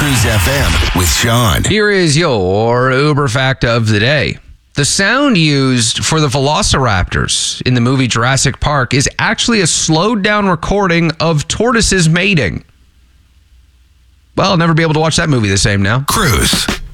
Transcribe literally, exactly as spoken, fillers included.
Cruise F M with Sean. Here is your Uber fact of the day. The sound used for the velociraptors in the movie Jurassic Park is actually a slowed down recording of tortoises mating. Well, I'll never be able to watch that movie the same now. Cruise.